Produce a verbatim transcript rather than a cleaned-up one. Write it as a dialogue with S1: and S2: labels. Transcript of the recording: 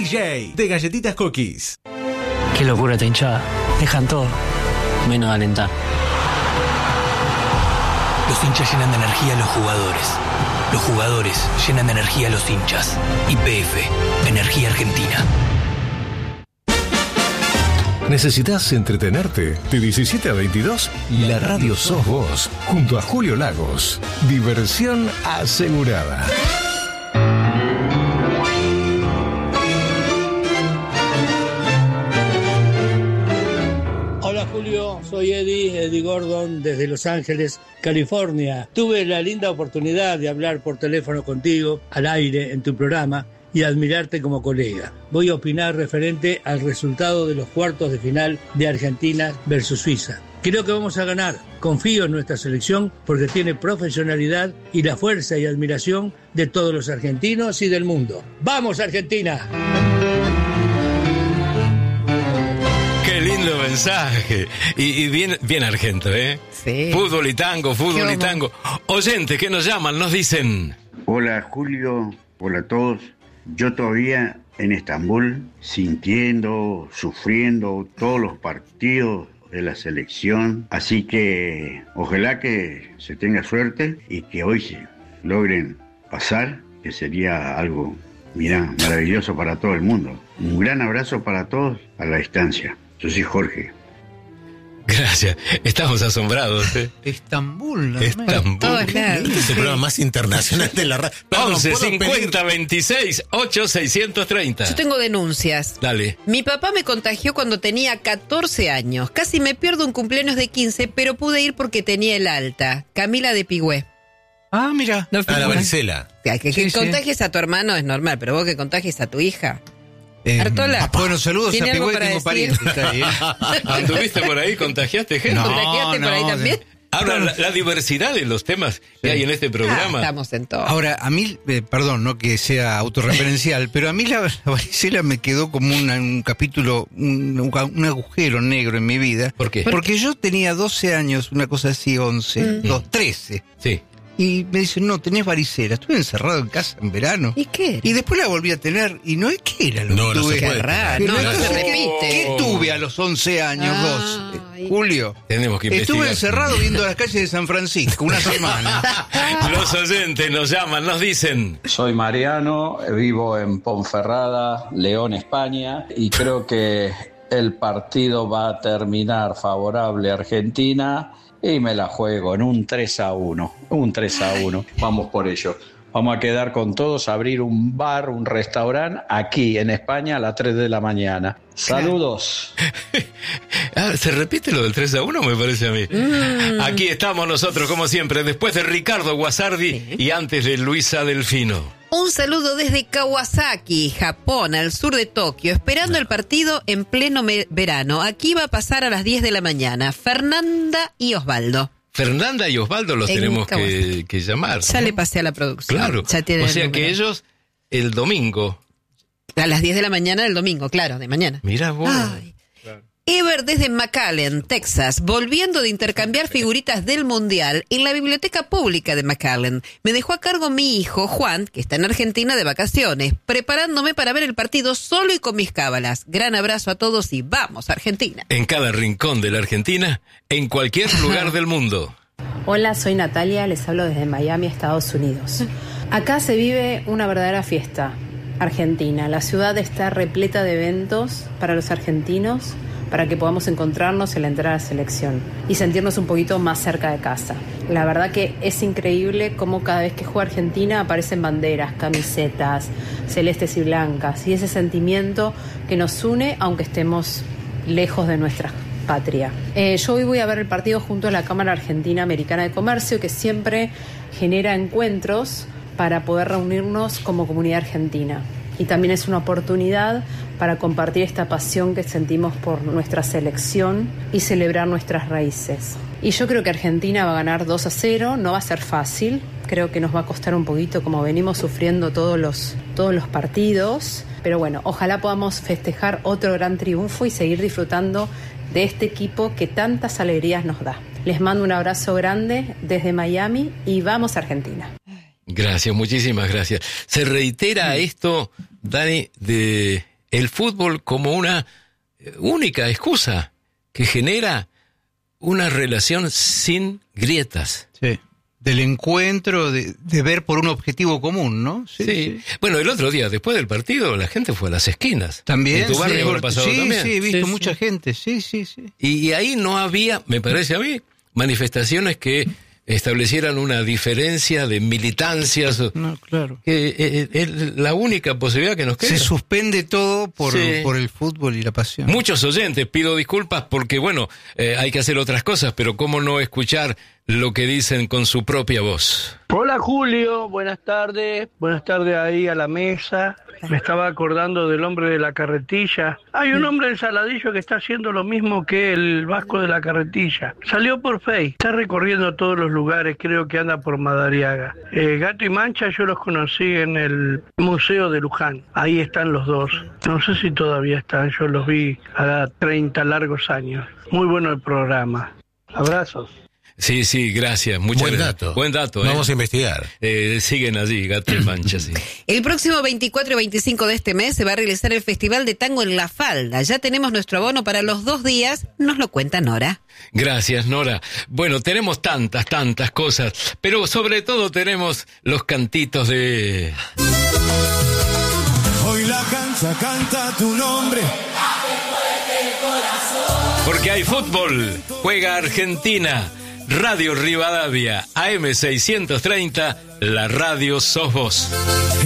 S1: J, de Galletitas Cookies.
S2: Qué locura esta hinchada. Dejan todo, menos alentar.
S3: Los hinchas llenan de energía a los jugadores. Los jugadores llenan de energía a los hinchas. Y P F, Energía Argentina.
S4: ¿Necesitas entretenerte? De diecisiete a veintidós, la radio sos vos, junto a Julio Lagos. Diversión asegurada.
S5: Hola Julio, soy Eddie, Eddie Gordon, desde Los Ángeles, California. Tuve la linda oportunidad de hablar por teléfono contigo, al aire, en tu programa, y admirarte como colega. Voy a opinar referente al resultado de los cuartos de final de Argentina versus Suiza. Creo que vamos a ganar. Confío en nuestra selección porque tiene profesionalidad y la fuerza y admiración de todos los argentinos y del mundo. ¡Vamos, Argentina!
S6: Qué lindo mensaje. Y, y bien, bien argento, ¿eh?
S7: Sí.
S6: Fútbol y tango, fútbol y tango. Oyentes que nos llaman, nos dicen...
S8: Hola Julio, hola a todos. Yo todavía en Estambul, sintiendo, sufriendo todos los partidos de la selección, así que ojalá que se tenga suerte y que hoy se logren pasar, que sería algo, mirá, maravilloso para todo el mundo. Un gran abrazo para todos a la distancia. Yo soy Jorge.
S6: Gracias, estamos asombrados, ¿eh?
S9: Estambul, ¿no?
S6: Estambul.
S7: Claro.
S10: Este es el programa más internacional de la radio.
S6: once cincuenta veintiséis ocho seiscientos treinta.
S7: Yo tengo denuncias.
S6: Dale.
S7: Mi papá me contagió cuando tenía catorce años. Casi me pierdo un cumpleaños de quince, pero pude ir porque tenía el alta. Camila de Pigüé.
S9: Ah, mira.
S7: No,
S10: A la varicela.
S7: Que, que,
S9: Sí,
S7: que
S9: sí.
S7: contagies a tu hermano es normal, pero vos que contagies a tu hija.
S9: Eh,
S7: Artola.
S9: Bueno, saludos a
S7: ¿Tiene algo
S9: Pigüé,
S7: para
S9: tengo
S7: decir?
S9: parientes ahí. ¿eh?
S6: ¿Anduviste por ahí? ¿Contagiaste gente?
S9: No,
S7: ¿Contagiaste por ahí
S9: no,
S7: también?
S6: Ahora, la, la diversidad de los temas que
S9: Sí.
S6: hay en este
S7: Ah,
S6: programa.
S7: estamos en todo.
S9: Ahora, a mí, eh, perdón, no que sea autorreferencial, pero a mí la, la varicela me quedó como una- un capítulo, un, un agujero negro en mi vida.
S6: ¿Por qué?
S9: Porque yo tenía doce años, una cosa así, once,
S7: Mm.
S9: dos, trece.
S6: Sí.
S9: Y me dicen, no, tenés varicela. Estuve encerrado en casa en verano.
S7: ¿Y qué?
S9: Y después la volví a tener. ¿Y no es qué era lo
S10: No,
S9: que
S10: no
S9: tuve?
S10: se
S7: Qué
S10: puede.
S7: raro.
S9: Pero
S7: No, no
S9: entonces,
S7: se
S9: ¿qué-
S7: repite.
S9: ¿Qué tuve a los once años,
S7: Ay.
S9: dos? Eh, Julio.
S6: Tenemos que investigar.
S9: Estuve encerrado viendo las calles de San Francisco una semana.
S6: Los oyentes nos llaman, nos dicen...
S11: Soy Mariano, vivo en Ponferrada, León, España, y creo que el partido va a terminar favorable a Argentina y me la juego en un tres a uno. Un tres a uno. Vamos por ello. Vamos a quedar con todos, abrir un bar, un restaurante aquí en España a las tres de la mañana. Saludos.
S6: Ah, ¿se repite lo del tres a uno? Me parece a mí.
S7: Mm.
S6: Aquí estamos nosotros, como siempre, después de Ricardo Guasardi
S7: Sí.
S6: y antes de Luisa Delfino.
S7: Un saludo desde Kawasaki, Japón, al sur de Tokio, esperando el partido en pleno me- verano. Aquí va a pasar a las diez de la mañana. Fernanda y Osvaldo.
S6: Fernanda y Osvaldo los
S7: En
S6: tenemos que,
S7: Kawasaki.
S6: que llamar.
S7: Ya
S6: ¿no?
S7: le pasé a la producción.
S6: Claro.
S7: Ya tiene
S6: O
S7: el
S6: sea
S7: número.
S6: que ellos, el domingo.
S7: A las diez de la mañana del domingo, claro, de mañana.
S6: Mira vos.
S7: Ay. Ever desde McAllen, Texas, volviendo de intercambiar figuritas del Mundial en la biblioteca pública de McAllen. Me dejó a cargo mi hijo, Juan, que está en Argentina de vacaciones, preparándome para ver el partido solo y con mis cábalas. Gran abrazo a todos y vamos, Argentina.
S6: En cada rincón de la Argentina, en cualquier lugar del mundo.
S12: Hola, soy Natalia, les hablo desde Miami, Estados Unidos. Acá se vive una verdadera fiesta argentina. La ciudad está repleta de eventos para los argentinos, para que podamos encontrarnos en la entrada a la selección y sentirnos un poquito más cerca de casa. La verdad que es increíble cómo cada vez que juega Argentina aparecen banderas, camisetas, celestes y blancas, y ese sentimiento que nos une aunque estemos lejos de nuestra patria. Eh, yo hoy voy a ver el partido junto a la Cámara Argentina Americana de Comercio, que siempre genera encuentros para poder reunirnos como comunidad argentina. Y también es una oportunidad para compartir esta pasión que sentimos por nuestra selección y celebrar nuestras raíces. Y yo creo que Argentina va a ganar dos a cero, no va a ser fácil, creo que nos va a costar un poquito como venimos sufriendo todos los, todos los partidos, pero bueno, ojalá podamos festejar otro gran triunfo y seguir disfrutando de este equipo que tantas alegrías nos da. Les mando un abrazo grande desde Miami y vamos a Argentina.
S6: Gracias, muchísimas gracias. Se reitera esto, Dani, de el fútbol como una única excusa que genera una relación sin grietas.
S9: Sí. Del encuentro, de, de ver por un objetivo común, ¿no?
S6: Sí, sí. sí. Bueno, el otro día, después del partido, la gente fue a las esquinas.
S9: También.
S6: En tu barrio
S9: sí,
S6: habrá pasado
S9: sí,
S6: también.
S9: Sí, he visto
S6: sí,
S9: mucha
S6: sí.
S9: gente, sí, sí, sí.
S6: Y, y ahí no había, me parece a mí, manifestaciones que establecieran una diferencia de militancias.
S9: No, claro.
S6: Que es, es la única posibilidad que nos queda.
S9: Se suspende todo por,
S6: sí.
S9: por el fútbol y la pasión.
S6: Muchos oyentes, pido disculpas porque, bueno, eh, hay que hacer otras cosas, pero cómo no escuchar lo que dicen con su propia voz.
S13: Hola Julio, buenas tardes, buenas tardes ahí a la mesa. Me estaba acordando del hombre de la carretilla. Hay un hombre en Saladillo que está haciendo lo mismo que el Vasco de la carretilla. Salió por Face, está recorriendo todos los lugares, creo que anda por Madariaga. Eh, Gato y Mancha yo los conocí en el Museo de Luján, ahí están los dos. No sé si todavía están, yo los vi a treinta largos años. Muy bueno el programa. Abrazos.
S6: Sí, sí, gracias. Muchas
S10: Buen
S6: gracias.
S10: dato.
S6: Buen dato.
S10: Vamos
S6: ¿eh?
S10: a investigar.
S6: Eh, siguen allí, Gato y Mancha, sí.
S7: El próximo veinticuatro y veinticinco de este mes se va a realizar el Festival de Tango en La Falda. Ya tenemos nuestro abono para los dos días. Nos lo cuenta Nora.
S6: Gracias, Nora. Bueno, tenemos tantas, tantas cosas, pero sobre todo tenemos los cantitos de...
S14: Hoy la cancha canta tu nombre.
S6: Porque hay fútbol. Juega Argentina. Radio Rivadavia, A M seiscientos treinta, la radio sos vos.